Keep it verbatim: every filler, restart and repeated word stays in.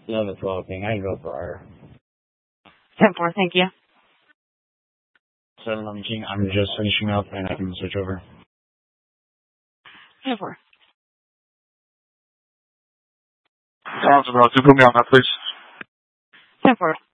eleven twelve thing. I can go for R. ten four, thank you. seven eleven King, I'm just finishing up and I can switch over. ten four. Sounds about to put me on that, please. ten four.